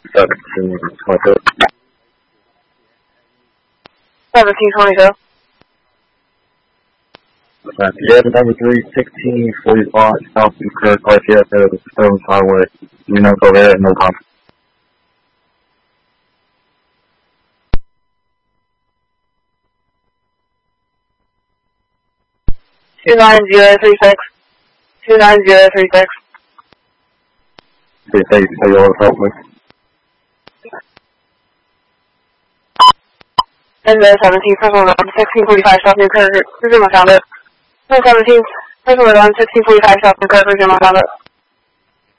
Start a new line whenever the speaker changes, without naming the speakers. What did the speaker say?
1722.
1722.
Yeah, number 3, 1645 South Kirk, RTF, Stones Highway. You know, go there, no comment.
29036. 29036.
Say you want to help me.
And the 17th, personal around 1645 South New Kirk, resume on found it. 17th, personal around 1645 South New Kirk, resume on found it.